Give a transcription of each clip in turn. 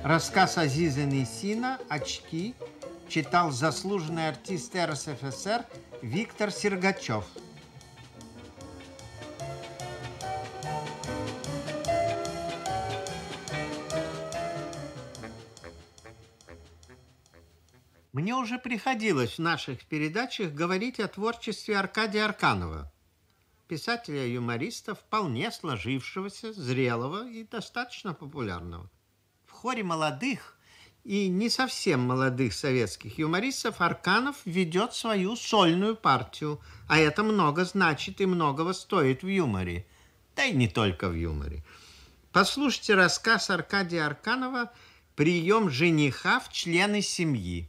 Рассказ Азиза Несина «Очки» читал заслуженный артист РСФСР Виктор Сергачев. Мне уже приходилось в наших передачах говорить о творчестве Аркадия Арканова, писателя-юмориста, вполне сложившегося, зрелого и достаточно популярного. В хоре молодых и не совсем молодых советских юмористов Арканов ведет свою сольную партию, а это много значит и многого стоит в юморе, да и не только в юморе. Послушайте рассказ Аркадия Арканова «Прием жениха в члены семьи».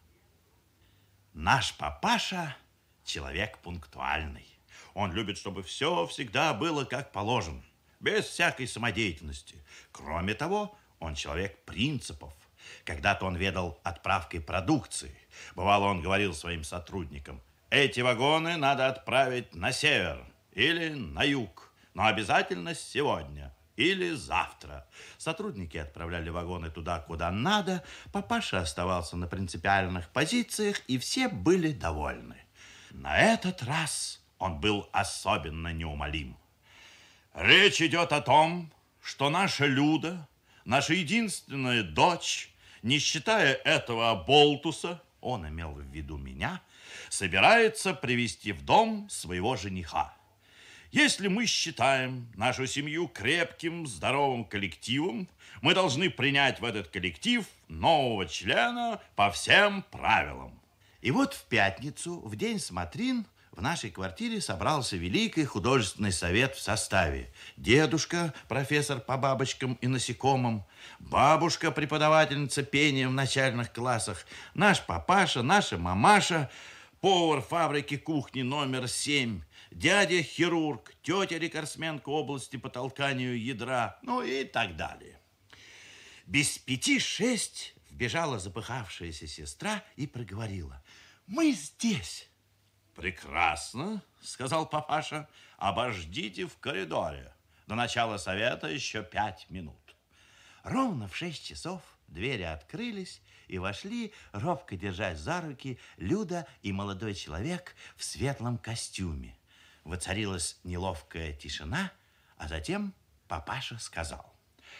Наш папаша человек пунктуальный. Он любит, чтобы все всегда было как положено, без всякой самодеятельности. Кроме того, он человек принципов. Когда-то он ведал отправкой продукции. Бывало, он говорил своим сотрудникам: эти вагоны надо отправить на север или на юг, но обязательно сегодня или завтра. Сотрудники отправляли вагоны туда, куда надо. Папаша оставался на принципиальных позициях, и все были довольны. На этот раз он был особенно неумолим. Речь идет о том, что наша Люда, наша единственная дочь, не считая этого оболтуса, он имел в виду меня, собирается привести в дом своего жениха. Если мы считаем нашу семью крепким, здоровым коллективом, мы должны принять в этот коллектив нового члена по всем правилам. И вот в пятницу, в день смотрин, в нашей квартире собрался великий художественный совет в составе: дедушка, профессор по бабочкам и насекомым, бабушка, преподавательница пения в начальных классах, наш папаша, наша мамаша, повар фабрики кухни номер 7, дядя хирург, тетя рекордсменка области по толканию ядра, ну и так далее. Без 5-6 вбежала запыхавшаяся сестра и проговорила: мы здесь. Прекрасно, сказал папаша, обождите в коридоре. До начала совета еще 5 минут. Ровно в 6 часов двери открылись, и вошли, робко держась за руки, Люда и молодой человек в светлом костюме. Воцарилась неловкая тишина, а затем папаша сказал: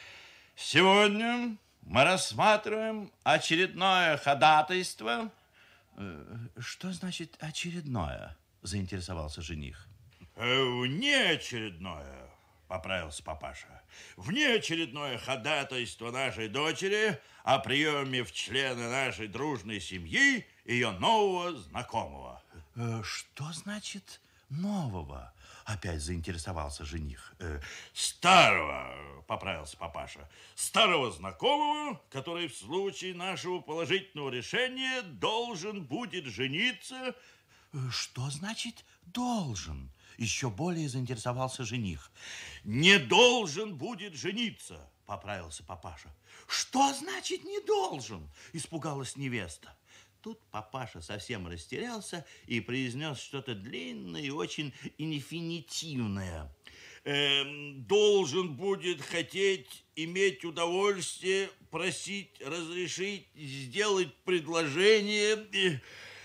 сегодня мы рассматриваем очередное ходатайство. Что значит очередное? Заинтересовался жених. Внеочередное, поправился папаша. Внеочередное ходатайство нашей дочери о приеме в члены нашей дружной семьи ее нового знакомого. Что значит нового? Опять заинтересовался жених. Старого, поправился папаша. Старого знакомого, который в случае нашего положительного решения должен будет жениться. Что значит должен? Еще более заинтересовался жених. Не должен будет жениться, поправился папаша. Что значит не должен? Испугалась невеста. Тут папаша совсем растерялся и произнес что-то длинное и очень инфинитивное. Должен будет хотеть, иметь удовольствие, просить, разрешить, сделать предложение.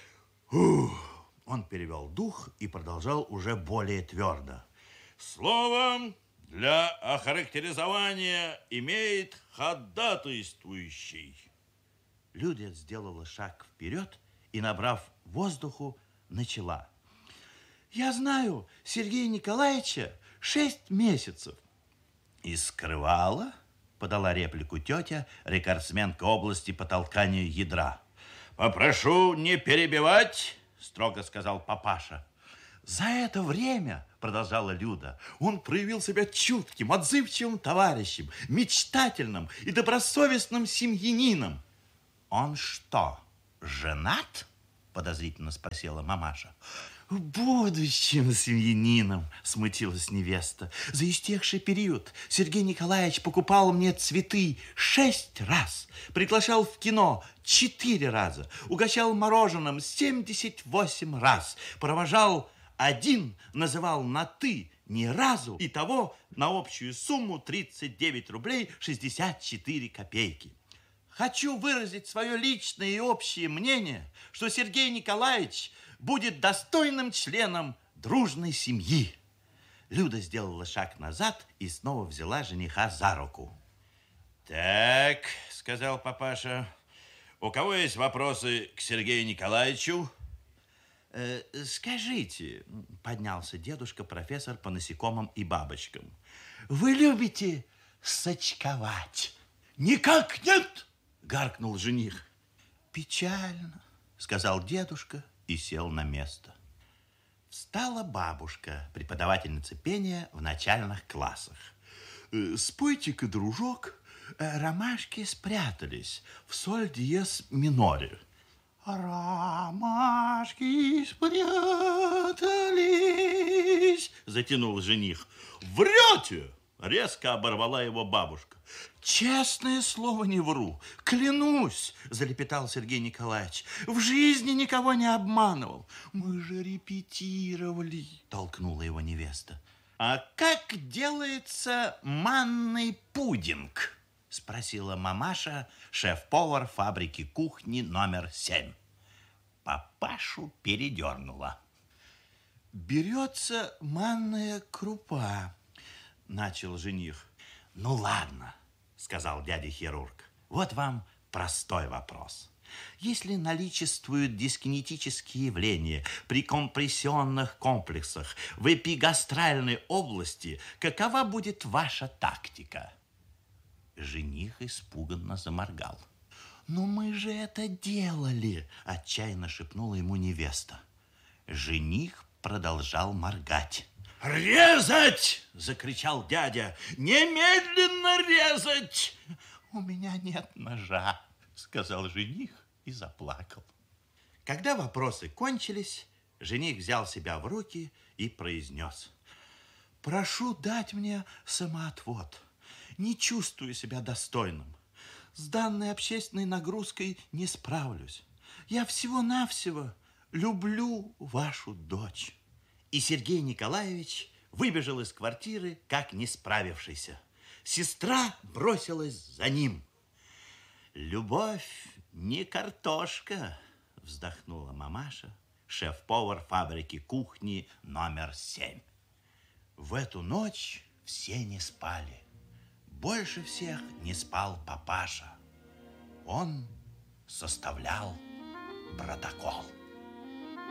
Он перевел дух и продолжал уже более твердо. Слово для охарактеризования имеет ходатайствующий. Люда сделала шаг вперед и, набрав воздуху, начала. Я знаю Сергея Николаевича 6 месяцев. И скрывала, подала реплику тетя, рекордсменка области по толканию ядра. Попрошу не перебивать, строго сказал папаша. За это время, продолжала Люда, он проявил себя чутким, отзывчивым товарищем, мечтательным и добросовестным семьянином. Он что, женат? Подозрительно спросила мамаша. Будущим семьянином, смутилась невеста. За истекший период Сергей Николаевич покупал мне цветы 6 раз, приглашал в кино 4 раза, угощал мороженым 78 раз, провожал 1, называл на «ты» ни разу, и того на общую сумму 39 рублей 64 копейки. Хочу выразить свое личное и общее мнение, что Сергей Николаевич будет достойным членом дружной семьи. Люда сделала шаг назад и снова взяла жениха за руку. Так, сказал папаша, у кого есть вопросы к Сергею Николаевичу? Скажите, поднялся дедушка, профессор по насекомым и бабочкам, вы любите сочковать? Никак нет, гаркнул жених. Печально, сказал дедушка и сел на место. Встала бабушка, преподавательница пения в начальных классах. Спойте-ка, дружок, ромашки спрятались в соль диез миноре. Ромашки спрятались, затянул жених. Врете! Резко оборвала его бабушка. Честное слово, не вру, клянусь, залепетал Сергей Николаевич. В жизни никого не обманывал. Мы же репетировали, толкнула его невеста. А как делается манный пудинг? Спросила мамаша, шеф-повар фабрики кухни номер 7. Папашу передернула. Берется манная крупа, начал жених. Ну ладно, сказал дядя-хирург. Вот вам простой вопрос. Если наличествуют дискинетические явления при компрессионных комплексах в эпигастральной области, какова будет ваша тактика? Жених испуганно заморгал. «Но мы же это делали!» – отчаянно шепнула ему невеста. Жених продолжал моргать. «Резать!» – закричал дядя. «Немедленно резать!» «У меня нет ножа!» – сказал жених и заплакал. Когда вопросы кончились, жених взял себя в руки и произнес. «Прошу дать мне самоотвод. Не чувствую себя достойным. С данной общественной нагрузкой не справлюсь. Я всего-навсего люблю вашу дочь». И Сергей Николаевич выбежал из квартиры, как не справившийся. Сестра бросилась за ним. «Любовь не картошка», вздохнула мамаша, шеф-повар фабрики кухни номер 7. В эту ночь все не спали. Больше всех не спал папаша. Он составлял протокол.